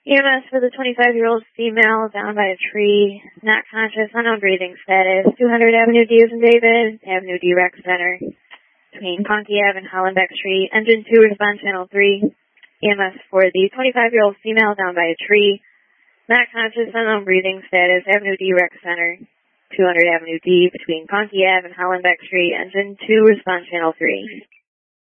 EMS for the 25-year-old female down by a tree, not conscious, unknown breathing status, 200 Avenue D as in David, Avenue D Rec Center, between Conkey Ave and Hollenbeck Street. Engine 2, respond channel 3. EMS for the 25-year-old female down by a tree, not conscious, unknown breathing status, Avenue D Rec Center, 200 Avenue D between Conkey Ave and Hollenbeck Street. Engine 2, respond channel 3.